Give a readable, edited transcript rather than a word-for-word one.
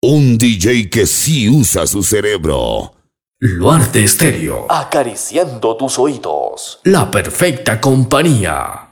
Un DJ que sí usa su cerebro. Luarte Estéreo. Acariciando tus oídos. La perfecta compañía.